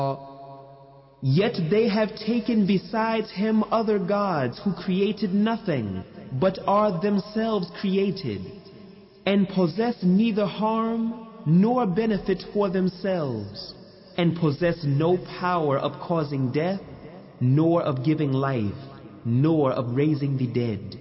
Yet they have taken besides him other gods who created nothing, but are themselves created, and possess neither harm nor benefit for themselves, and possess no power of causing death, nor of giving life, nor of raising the dead.